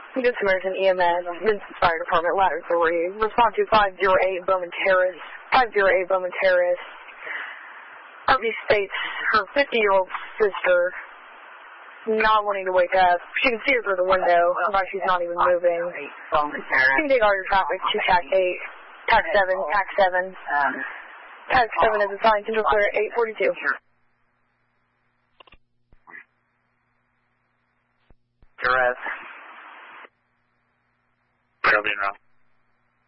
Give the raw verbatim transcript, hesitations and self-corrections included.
Good Samaritan E M S, Vincent Fire Department, Ladder three. Respond to five oh eight Bowman Terrace. five oh eight Bowman Terrace. Harvey states her fifty-year-old sister not wanting to wake up. She can see her through the window, but she's not even moving. You can take all your traffic to T A C eight, T A C seven, T A C seven. T A C seven is assigned Central Clear eight forty-two.